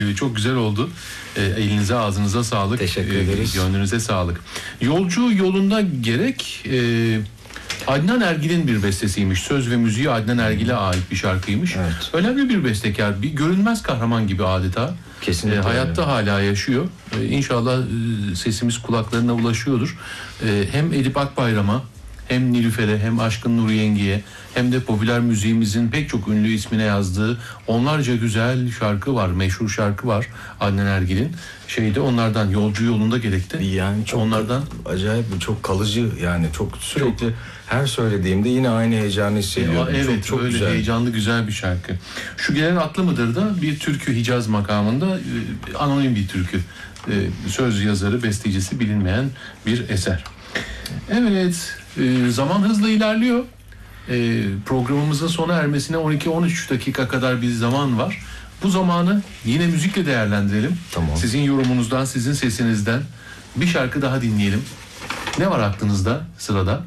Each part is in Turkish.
Çok güzel oldu. Elinize ağzınıza sağlık. Teşekkür ederiz. Gönlünüze sağlık. Yolcu yolunda gerek Adnan Ergil'in bir bestesiymiş. Söz ve müziği Adnan Ergil'e ait bir şarkıymış. Evet. Önemli bir bestekar. Bir görünmez kahraman gibi adeta. Kesinlikle Hayatta hala yaşıyor. İnşallah sesimiz kulaklarına ulaşıyordur. Hem Edip Akbayram'a, hem Nilüfer'e, hem Aşkın Nur Yengi'ye, hem de popüler müziğimizin pek çok ünlü ismine yazdığı onlarca güzel şarkı var, meşhur şarkı var Adnan Ergil'in. Onlardan Yolcu Yolunda gerekti. Yani çok onlardan acayip, çok kalıcı, yani çok sürekli her söylediğimde yine aynı heyecanı hissediyorum. Evet, çok öyle güzel. heyecanlı güzel bir şarkı. Şu Gelen Atlı Mıdır da bir türkü, Hicaz makamında anonim bir türkü. Söz yazarı, bestecisi bilinmeyen bir eser. Evet, zaman hızla ilerliyor. Programımızın sona ermesine 12-13 dakika kadar bir zaman var. Bu zamanı yine müzikle değerlendirelim. Tamam. Sizin yorumunuzdan, sizin sesinizden bir şarkı daha dinleyelim. Ne var aklınızda sırada?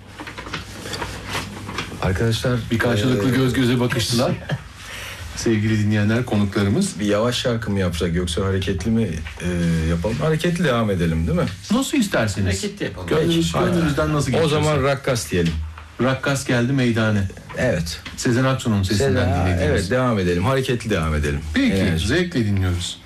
Arkadaşlar Bir karşılıklı göz göze bakıştılar. Sevgili dinleyenler, konuklarımız. bir yavaş şarkı mı yapsak yoksa hareketli mi yapalım? Hareketli devam edelim, değil mi? Nasıl isterseniz. Hareketli yapalım. Gönlünüzden nasıl geçiyorsa. O zaman Rakkas diyelim. Rakkas geldi meydane. Evet. Sezen Aksu'nun sesinden dinlediğimiz. Evet, devam edelim. Hareketli devam edelim. Peki, Enerji. zevkle dinliyoruz.